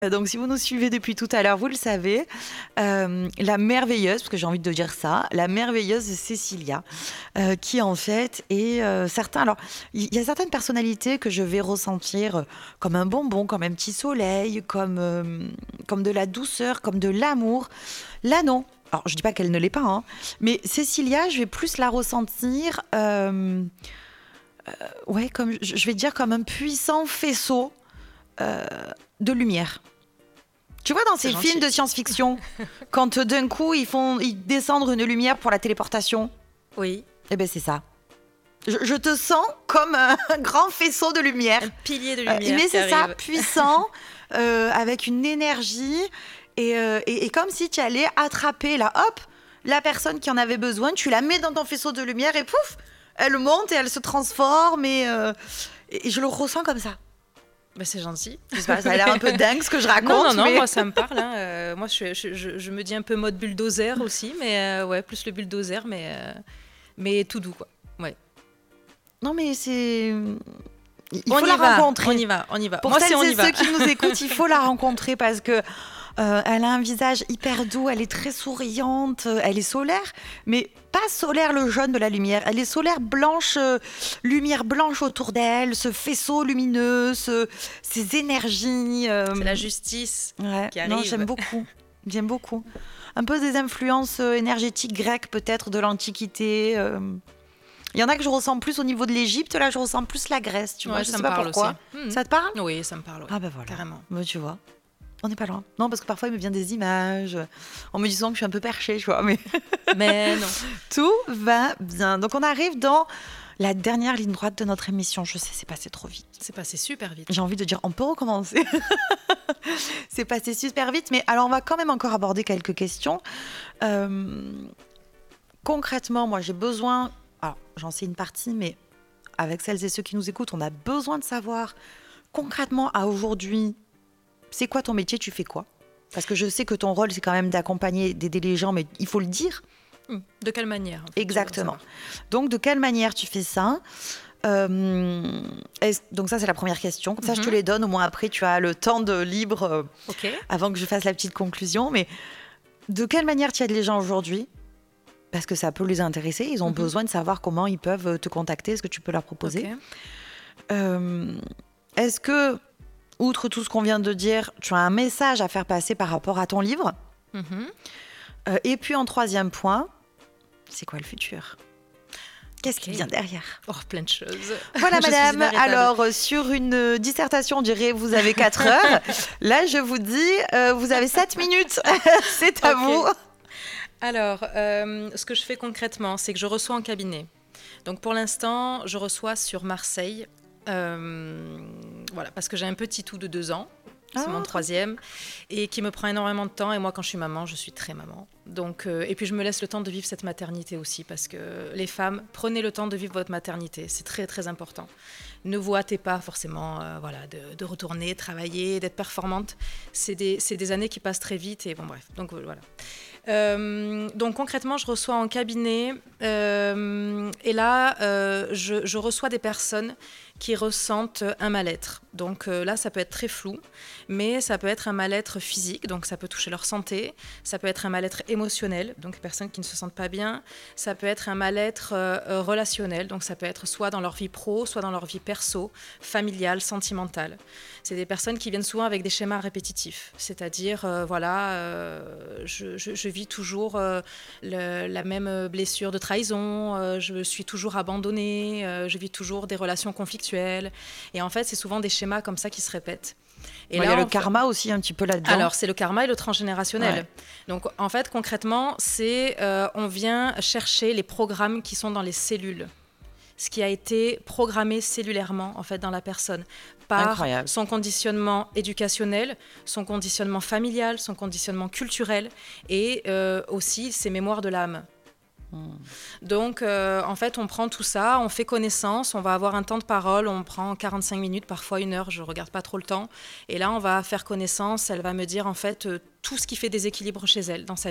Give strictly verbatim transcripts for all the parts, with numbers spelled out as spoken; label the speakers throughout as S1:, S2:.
S1: Donc, si vous nous suivez depuis tout à l'heure, vous le savez, euh, la merveilleuse, parce que j'ai envie de dire ça, la merveilleuse Cécilia, euh, qui en fait est euh, certain. Alors, il y a certaines personnalités que je vais ressentir comme un bonbon, comme un petit soleil, comme, euh, comme de la douceur, comme de l'amour. Là, non. Alors, je dis pas qu'elle ne l'est pas, hein, mais Cécilia, je vais plus la ressentir, euh, euh, ouais, comme je vais dire comme un puissant faisceau euh, de lumière. Tu vois, dans
S2: C'est
S1: ces
S2: gentil.
S1: films de science-fiction, quand euh, d'un coup ils font, ils descendent une lumière pour la téléportation,
S2: Oui.
S1: eh ben c'est ça. Je, je te sens comme un grand faisceau de lumière.
S2: Un pilier de
S1: Euh,
S2: lumière
S1: mais
S2: qui
S1: c'est ça,
S2: arrive.
S1: puissant, euh, avec une énergie, et, euh, et, et comme si tu allais attraper là, hop, la personne qui en avait besoin, tu la mets dans ton faisceau de lumière et pouf, elle monte et elle se transforme et, euh, et je le ressens comme ça.
S2: Bah, c'est gentil.
S1: Je sais pas, ça a l'air un peu dingue ce que je raconte.
S2: Non, non, non,
S1: mais...
S2: moi ça me parle. Hein. Euh, moi je, je, je, je me dis un peu mode bulldozer aussi, mais euh, ouais, plus le bulldozer, mais, euh, mais tout doux quoi. Ouais.
S1: Non mais c'est... Il
S2: on
S1: faut
S2: y
S1: la
S2: va,
S1: rencontrer.
S2: on y va, on y va.
S1: Pour
S2: moi
S1: celles
S2: c'est on
S1: et
S2: y va.
S1: ceux qui nous écoutent, il faut la rencontrer parce que euh, elle a un visage hyper doux, elle est très souriante, euh, elle est solaire, mais pas solaire le jaune de la lumière, elle est solaire blanche, euh, lumière blanche autour d'elle, ce faisceau lumineux, ce, ces énergies. euh,
S2: C'est la justice
S1: ouais.
S2: qui arrive.
S1: Non, j'aime beaucoup, j'aime beaucoup. Un peu des influences euh, énergétiques grecques peut-être de l'Antiquité. euh. Il y en a que je ressens plus au niveau de l'Égypte, là je ressens plus la Grèce, tu vois,
S2: Ouais,
S1: je
S2: ça
S1: sais
S2: me
S1: pas
S2: parle
S1: pourquoi.
S2: aussi. Mhm.
S1: Ça te parle?
S2: Oui, ça me parle, ouais.
S1: Ah ben voilà,
S2: Carrément.
S1: bah, tu vois, on n'est pas loin. Non, parce que parfois il me vient des images, en me disant que je suis un peu perchée, tu vois, mais
S2: Mais non.
S1: tout va bien. Donc on arrive dans la dernière ligne droite de notre émission. Je sais, c'est passé trop vite.
S2: C'est passé super vite.
S1: J'ai envie de dire, on peut recommencer. C'est passé super vite, mais alors on va quand même encore aborder quelques questions. Euh, concrètement, moi j'ai besoin, alors j'en sais une partie, mais avec celles et ceux qui nous écoutent, on a besoin de savoir concrètement à aujourd'hui, c'est quoi ton métier, tu fais quoi? Parce que je sais que ton rôle, c'est quand même d'accompagner, d'aider les gens, mais il faut le dire.
S2: Hum, De quelle manière en fait,
S1: Exactement.
S2: je veux savoir.
S1: Donc, de quelle manière tu fais ça? Euh, est-ce- donc ça, c'est la première question. Comme ça, je te
S2: Mhm.
S1: les donne. Au moins, après, tu as le temps de libre euh,
S2: Ok.
S1: avant que je fasse la petite conclusion. Mais de quelle manière tu aides les gens aujourd'hui? Parce que ça peut les intéresser. Ils ont
S2: Mhm.
S1: besoin de savoir comment ils peuvent te contacter. Est-ce que tu peux leur proposer?
S2: Ok.
S1: Euh, Est-ce que, outre tout ce qu'on vient de dire, tu as un message à faire passer par rapport à ton livre?
S2: Mhm.
S1: Euh, Et puis, en troisième point, c'est quoi le futur? Qu'est-ce qui
S2: Ok.
S1: vient derrière?
S2: Oh, plein de choses.
S1: Voilà,
S2: Je suis
S1: madame.
S2: inarrêtable.
S1: Alors, euh, sur une euh, dissertation, on dirait vous avez quatre heures. Là, je vous dis, euh, vous avez sept minutes. C'est à
S2: Ok.
S1: vous.
S2: Alors, euh, ce que je fais concrètement, c'est que je reçois en cabinet. Donc, pour l'instant, je reçois sur Marseille. euh, voilà, parce que j'ai un petit tout de deux ans. C'est
S1: Ah.
S2: mon troisième. Et qui me prend énormément de temps. Et moi, quand je suis maman, je suis très maman. Donc, euh, et puis, je me laisse le temps de vivre cette maternité aussi. Parce que les femmes, prenez le temps de vivre votre maternité. C'est très, très important. Ne vous hâtez pas forcément euh, voilà, de, de retourner, travailler, d'être performante. C'est des, c'est des années qui passent très vite. Et bon, bref. Donc, voilà. Euh, donc concrètement, je reçois en cabinet euh, et là, euh, je, je reçois des personnes qui ressentent un mal-être. Donc euh, là, ça peut être très flou, mais ça peut être un mal-être physique, donc ça peut toucher leur santé, ça peut être un mal-être émotionnel, donc des personnes qui ne se sentent pas bien, ça peut être un mal-être euh, relationnel, donc ça peut être soit dans leur vie pro, soit dans leur vie perso, familiale, sentimentale. C'est des personnes qui viennent souvent avec des schémas répétitifs, c'est-à-dire, euh, voilà, euh, je, je, je vis toujours euh, le, la même blessure de trahison, euh, je suis toujours abandonnée, euh, je vis toujours des relations conflictuelles. Et en fait, c'est souvent des schémas comme ça qui se répètent. Et
S1: Ouais,
S2: là,
S1: il y a le
S2: on fait-
S1: karma aussi un petit peu là-dedans.
S2: Alors, c'est le karma et le transgénérationnel.
S1: Ouais.
S2: Donc, en fait, concrètement, c'est euh, on vient chercher les programmes qui sont dans les cellules. Ce qui a été programmé cellulairement, en fait, dans la personne. Par
S1: Incroyable.
S2: son conditionnement éducationnel, son conditionnement familial, son conditionnement culturel et euh, aussi ses mémoires de l'âme. Donc, euh, en fait, on prend tout ça, on fait connaissance, on va avoir un temps de parole, on prend quarante-cinq minutes, parfois une heure, je ne regarde pas trop le temps. Et là, on va faire connaissance, elle va me dire, en fait, euh, tout ce qui fait déséquilibre chez elle dans sa vie.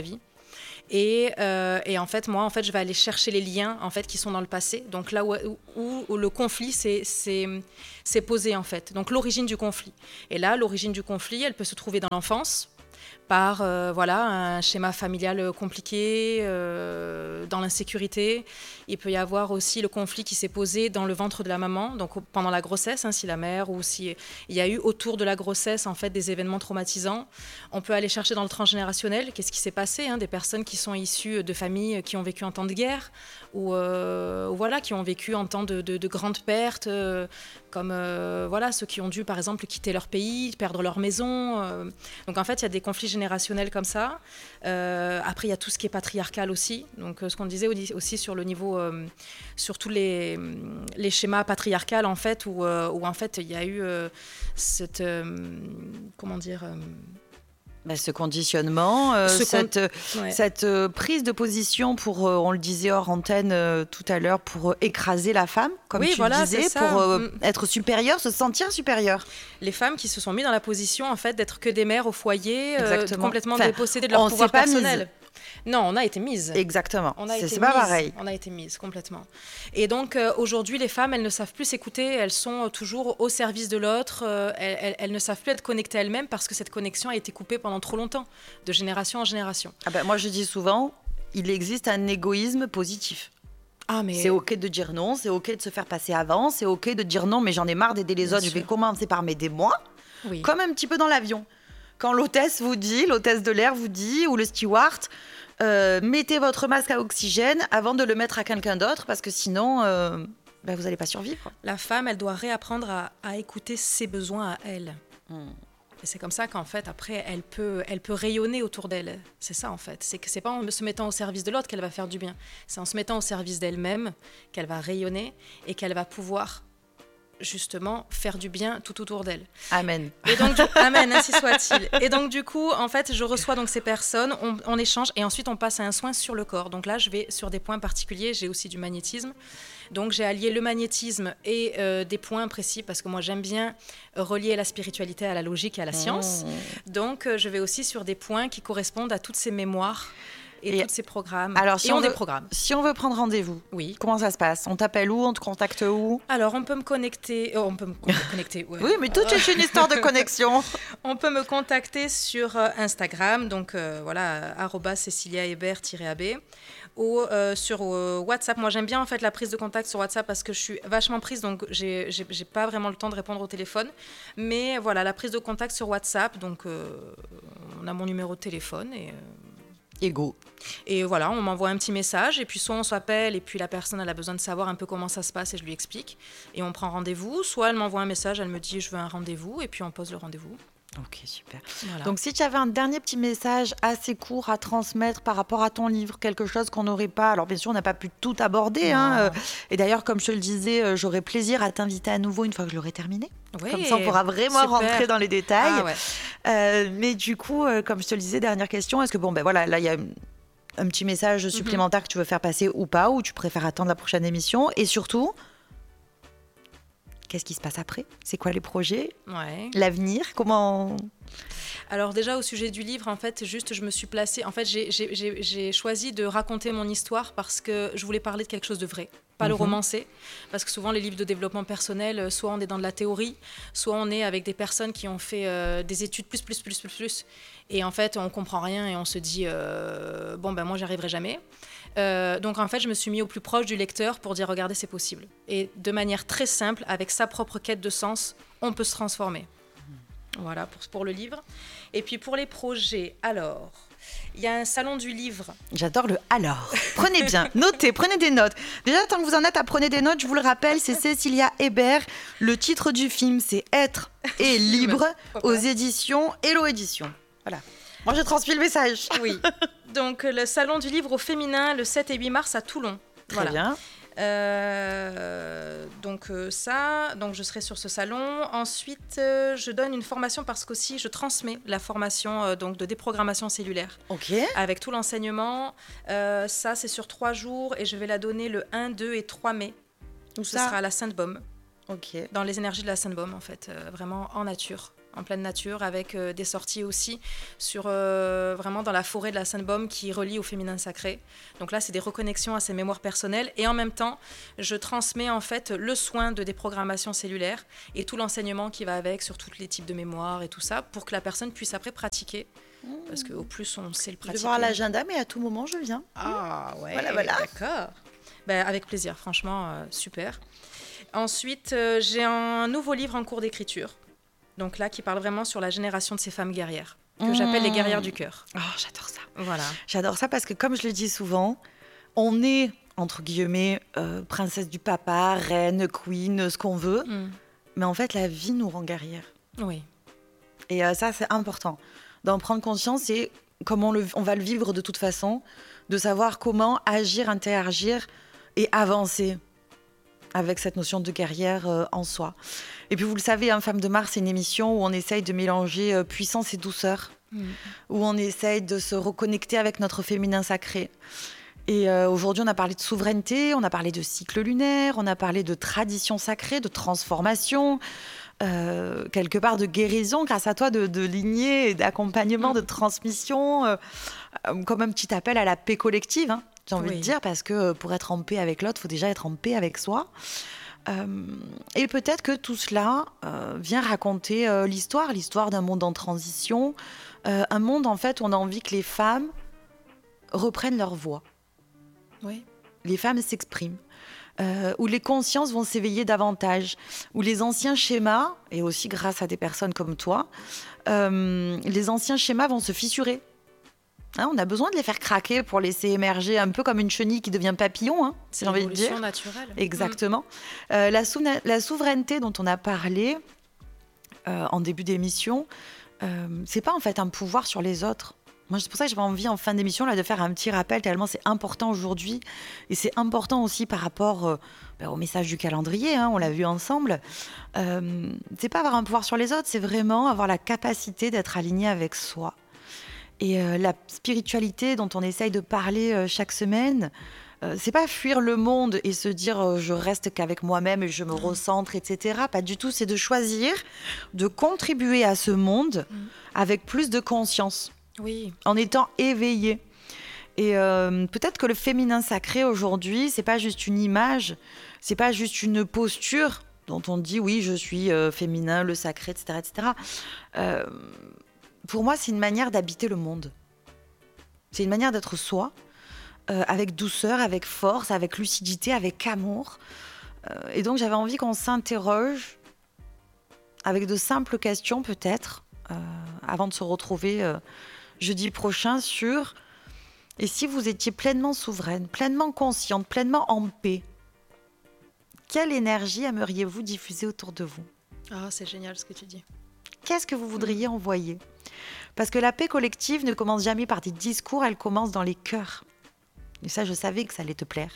S2: Et, euh, et en fait, moi, en fait, je vais aller chercher les liens en fait, qui sont dans le passé. Donc là où, où, où le conflit s'est, s'est, s'est posé, en fait. Donc l'origine du conflit. Et là, l'origine du conflit, elle peut se trouver dans l'enfance, par euh, voilà, un schéma familial compliqué, euh, dans l'insécurité. Il peut y avoir aussi le conflit qui s'est posé dans le ventre de la maman, donc pendant la grossesse, hein, si la mère ou si il y a eu autour de la grossesse en fait des événements traumatisants. On peut aller chercher dans le transgénérationnel, qu'est-ce qui s'est passé, hein, des personnes qui sont issues de familles qui ont vécu en temps de guerre ou, euh, ou voilà, qui ont vécu en temps de, de, de grandes pertes, euh, comme euh, voilà, ceux qui ont dû par exemple quitter leur pays, perdre leur maison. Euh. Donc en fait, il y a des conflits générationnels comme ça. Euh, après, il y a tout ce qui est patriarcal aussi. Donc, euh, ce qu'on disait aussi sur le niveau, euh, sur tous les, les schémas patriarcals, en fait, où, euh, où en fait, il y a eu euh, cette, euh, comment dire, euh,
S1: bah, ce conditionnement, euh, ce cette, con... ouais. cette euh, prise de position pour, euh, on le disait hors antenne euh, tout à l'heure, pour euh, écraser la femme, comme
S2: oui,
S1: tu
S2: voilà,
S1: le disais, pour euh, mm. être supérieure, se sentir supérieure.
S2: Les femmes qui se sont mises dans la position en fait d'être que des mères au foyer, euh, complètement enfin, dépossédées de leur pouvoir personnel. Mise. Non, on a été mises.
S1: Exactement.
S2: On a
S1: c'est
S2: été
S1: c'est pas
S2: mise.
S1: pareil.
S2: On a été mises complètement. Et donc euh, aujourd'hui, les femmes, elles ne savent plus s'écouter. Elles sont toujours au service de l'autre. Euh, elles, elles, elles ne savent plus être connectées à elles-mêmes parce que cette connexion a été coupée pendant trop longtemps, de génération en génération.
S1: Ah ben, moi, je dis souvent, il existe un égoïsme positif.
S2: Ah, mais...
S1: C'est ok de dire non, c'est ok de se faire passer avant, c'est ok de dire non, mais j'en ai marre d'aider les Bien autres. Sûr. Je vais commencer par m'aider moi, oui. Comme un petit peu dans l'avion. Quand l'hôtesse vous dit, l'hôtesse de l'air vous dit, ou le steward. Euh, mettez votre masque à oxygène avant de le mettre à quelqu'un d'autre parce que sinon, euh, ben vous n'allez pas survivre.
S2: La femme, elle doit réapprendre à, à écouter ses besoins à elle. Hmm. Et c'est comme ça qu'en fait, après, elle peut, elle peut rayonner autour d'elle. C'est ça, en fait. C'est que c'est pas en se mettant au service de l'autre qu'elle va faire du bien. C'est en se mettant au service d'elle-même qu'elle va rayonner et qu'elle va pouvoir justement faire du bien tout autour d'elle.
S1: Amen.
S2: Et donc, du... Amen, ainsi soit-il. Et donc du coup, en fait, je reçois donc ces personnes, on, on échange et ensuite on passe à un soin sur le corps. Donc là, je vais sur des points particuliers. J'ai aussi du magnétisme. Donc j'ai allié le magnétisme et euh, des points précis parce que moi j'aime bien relier la spiritualité à la logique et à la science. Mmh. Donc euh, je vais aussi sur des points qui correspondent à toutes ces mémoires. Et, et tous ces programmes.
S1: Alors, si
S2: et
S1: on,
S2: on
S1: veut,
S2: des programmes.
S1: Si on veut prendre rendez-vous,
S2: oui.
S1: Comment ça se passe? On t'appelle où? On te contacte où?
S2: Alors, on peut me connecter. Oh, on peut me connecter. Ouais.
S1: Oui, mais tout est une histoire de connexion.
S2: On peut me contacter sur Instagram, donc euh, voilà, arobase Cécilia Hébert-A B. Ou euh, sur euh, WhatsApp. Moi, j'aime bien en fait la prise de contact sur WhatsApp parce que je suis vachement prise, donc j'ai, j'ai, j'ai pas vraiment le temps de répondre au téléphone. Mais voilà, la prise de contact sur WhatsApp, donc euh, on a mon numéro de téléphone et... Euh,
S1: Et go.
S2: Et voilà, on m'envoie un petit message et puis soit on s'appelle et puis la personne elle a besoin de savoir un peu comment ça se passe et je lui explique et on prend rendez-vous, soit elle m'envoie un message, elle me dit je veux un rendez-vous et puis on pose le rendez-vous.
S1: Ok, super. Voilà. Donc si tu avais un dernier petit message assez court à transmettre par rapport à ton livre, quelque chose qu'on n'aurait pas, alors bien sûr on n'a pas pu tout aborder, hein, et d'ailleurs comme je te le disais, j'aurais plaisir à t'inviter à nouveau une fois que je l'aurai terminé. Oui, comme ça on pourra vraiment super. Rentrer dans les détails. Ah ouais. euh, mais du coup, euh, comme je te le disais, dernière question, est-ce que bon ben voilà, là il y a un petit message supplémentaire mm-hmm. que tu veux faire passer ou pas, ou tu préfères attendre la prochaine émission, et surtout... Qu'est-ce qui se passe après? C'est quoi les projets?
S2: Ouais.
S1: L'avenir? Comment...
S2: Alors déjà au sujet du livre, en fait, juste je me suis placée... En fait, j'ai, j'ai, j'ai, j'ai choisi de raconter mon histoire parce que je voulais parler de quelque chose de vrai, pas mm-hmm. le romancer. Parce que souvent, les livres de développement personnel, soit on est dans de la théorie, soit on est avec des personnes qui ont fait euh, des études plus, plus, plus, plus, plus. Et en fait, on comprend rien et on se dit, euh, bon, ben moi, j'y arriverai jamais. Euh, donc en fait, je me suis mis au plus proche du lecteur pour dire regardez, c'est possible. Et de manière très simple, avec sa propre quête de sens, on peut se transformer. Mmh. Voilà pour, pour le livre. Et puis pour les projets, alors, il y a un salon du livre.
S1: J'adore le alors. Prenez bien, notez, prenez des notes. Déjà, tant que vous en êtes à prenez des notes, je vous le rappelle, c'est Cécilia Hébert. Le titre du film, c'est Être et libre aux éditions Hello Éditions. Voilà. Moi, je transmets le message.
S2: Oui. Donc, le salon du livre au féminin, le sept et huit mars à Toulon.
S1: Très
S2: voilà.
S1: bien.
S2: Euh, donc, euh, ça, donc je serai sur ce salon. Ensuite, euh, je donne une formation parce qu'aussi, je transmets la formation euh, donc, de déprogrammation cellulaire.
S1: OK.
S2: Avec tout l'enseignement. Euh, ça, c'est sur trois jours et je vais la donner le un, deux et trois mai.
S1: Où
S2: ce
S1: ça
S2: sera à la Sainte-Baume.
S1: OK.
S2: Dans les énergies de la Sainte-Baume, en fait. Euh, vraiment en nature. en pleine nature, avec euh, des sorties aussi sur, euh, vraiment dans la forêt de la Sainte-Baume qui relie au féminin sacré. Donc là, c'est des reconnexions à ses mémoires personnelles. Et en même temps, je transmets en fait le soin de déprogrammation cellulaire et tout l'enseignement qui va avec sur tous les types de mémoire et tout ça, pour que la personne puisse après pratiquer. Mmh. Parce qu'au plus on sait le pratiquer.
S1: Je vais voir l'agenda, mais à tout moment, je viens.
S2: Ah ouais,
S1: voilà, voilà.
S2: D'accord. Ben, avec plaisir, franchement, euh, super. Ensuite, euh, j'ai un nouveau livre en cours d'écriture. Donc là, qui parle vraiment sur la génération de ces femmes guerrières, que mmh. j'appelle les guerrières du cœur.
S1: Oh, j'adore ça.
S2: Voilà.
S1: J'adore ça parce que, comme je le dis souvent, on est, entre guillemets, euh, princesse du papa, reine, queen, ce qu'on veut. Mmh. Mais en fait, la vie nous rend guerrières.
S2: Oui.
S1: Et euh, ça, c'est important. D'en prendre conscience et comment on, le, on va le vivre de toute façon, de savoir comment agir, interagir et avancer avec cette notion de guerrière euh, en soi. Et puis vous le savez, hein, Femme de Mars, c'est une émission où on essaye de mélanger euh, puissance et douceur, mmh. où on essaye de se reconnecter avec notre féminin sacré. Et euh, aujourd'hui, on a parlé de souveraineté, on a parlé de cycle lunaire, on a parlé de tradition sacrée, de transformation, euh, quelque part de guérison grâce à toi, de, de lignée, d'accompagnement, mmh. de transmission, euh, comme un petit appel à la paix collective, hein. J'ai envie oui. de dire, parce que pour être en paix avec l'autre, il faut déjà être en paix avec soi. Euh, et peut-être que tout cela euh, vient raconter euh, l'histoire, l'histoire d'un monde en transition, euh, un monde en fait où on a envie que les femmes reprennent leur voix.
S2: Oui.
S1: Les femmes s'expriment, euh, où les consciences vont s'éveiller davantage, où les anciens schémas, et aussi grâce à des personnes comme toi, euh, les anciens schémas vont se fissurer. Hein, on a besoin de les faire craquer pour laisser émerger un peu comme une chenille qui devient papillon, hein,
S2: c'est
S1: j'ai envie de dire.
S2: Naturelle.
S1: Exactement. Mmh. Euh, la, sou- la souveraineté dont on a parlé euh, en début d'émission, euh, c'est pas en fait un pouvoir sur les autres. Moi, c'est pour ça que j'avais envie en fin d'émission là, de faire un petit rappel, tellement c'est important aujourd'hui. Et c'est important aussi par rapport euh, bah, au message du calendrier, hein, on l'a vu ensemble. Euh, c'est pas avoir un pouvoir sur les autres, c'est vraiment avoir la capacité d'être aligné avec soi. Et euh, la spiritualité dont on essaye de parler euh, chaque semaine, euh, c'est pas fuir le monde et se dire euh, je reste qu'avec moi-même et je me recentre, et cetera. Pas du tout, c'est de choisir de contribuer à ce monde mmh. avec plus de conscience,
S2: oui.
S1: en étant éveillé. Et euh, peut-être que le féminin sacré aujourd'hui, c'est pas juste une image, c'est pas juste une posture dont on dit oui, je suis euh, féminin, le sacré, et cetera, et cetera. Euh, Pour moi, c'est une manière d'habiter le monde. C'est une manière d'être soi, euh, avec douceur, avec force, avec lucidité, avec amour. Euh, et donc, j'avais envie qu'on s'interroge avec de simples questions, peut-être, euh, avant de se retrouver euh, jeudi prochain sur « Et si vous étiez pleinement souveraine, pleinement consciente, pleinement en paix, quelle énergie aimeriez-vous diffuser autour de vous ?»
S2: Ah, c'est génial ce que tu dis.
S1: Qu'est-ce que vous voudriez envoyer ? Parce que la paix collective ne commence jamais par des discours, elle commence dans les cœurs. Et ça, je savais que ça allait te plaire.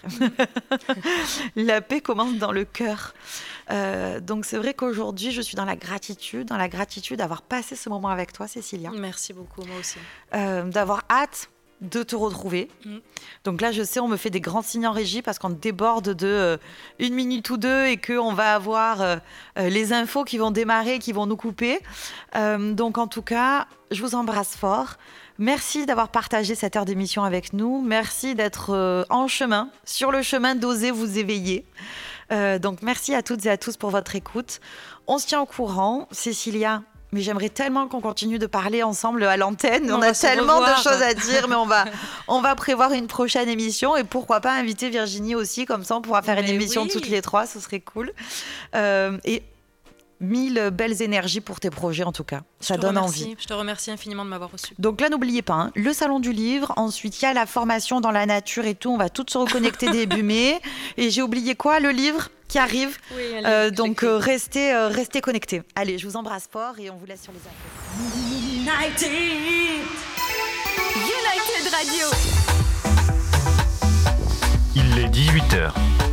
S1: La paix commence dans le cœur. Euh, donc c'est vrai qu'aujourd'hui, je suis dans la gratitude, dans la gratitude d'avoir passé ce moment avec toi, Cécilia.
S2: Merci beaucoup, moi aussi.
S1: Euh, d'avoir hâte de te retrouver. Mm. Donc là, je sais, on me fait des grands signes en régie parce qu'on déborde de euh, une minute ou deux et qu'on va avoir euh, euh, les infos qui vont démarrer, qui vont nous couper. Euh, donc en tout cas, je vous embrasse fort. Merci d'avoir partagé cette heure d'émission avec nous. Merci d'être euh, en chemin, sur le chemin d'oser vous éveiller. Euh, donc merci à toutes et à tous pour votre écoute. On se tient au courant. Cécilia, mais j'aimerais tellement qu'on continue de parler ensemble à l'antenne. On, on a tellement de choses à dire, mais on va, on va prévoir une prochaine émission. Et pourquoi pas inviter Virginie aussi, comme ça on pourra faire mais une émission oui. toutes les trois, ce serait cool. Euh, et mille belles énergies pour tes projets en tout cas. Ça donne
S2: remercie.
S1: envie.
S2: Je te remercie infiniment de m'avoir reçu.
S1: Donc là, n'oubliez pas, hein, le salon du livre. Ensuite, il y a la formation dans la nature et tout. On va toutes se reconnecter début mai. Et j'ai oublié quoi ? Le livre qui arrive.
S2: Oui, allez,
S1: euh, donc euh, restez, euh, restez connectés. Allez, je vous embrasse fort et on vous laisse sur les appels.
S3: United United Radio.
S4: Il est dix-huit heures.